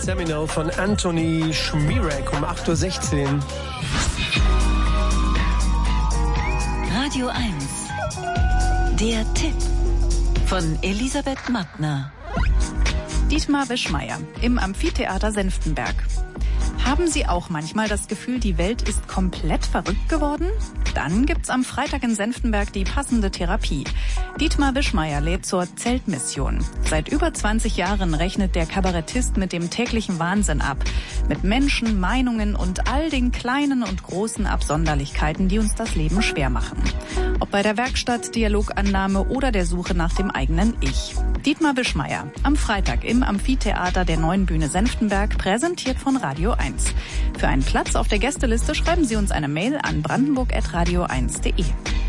Seminole von Anthony Schmierek um 8.16 Uhr. Radio 1. Der Tipp von Elisabeth Mattner. Dietmar Wischmeier im Amphitheater Senftenberg. Haben Sie auch manchmal das Gefühl, die Welt ist komplett verrückt geworden? Dann gibt's am Freitag in Senftenberg die passende Therapie. Dietmar Wischmeier lädt zur Zeltmission. Seit über 20 Jahren rechnet der Kabarettist mit dem täglichen Wahnsinn ab. Mit Menschen, Meinungen und all den kleinen und großen Absonderlichkeiten, die uns das Leben schwer machen. Ob bei der Werkstatt, Dialogannahme oder der Suche nach dem eigenen Ich. Dietmar Wischmeier am Freitag im Amphitheater der Neuen Bühne Senftenberg, präsentiert von Radio 1. Für einen Platz auf der Gästeliste schreiben Sie uns eine Mail an brandenburg@radio1.de.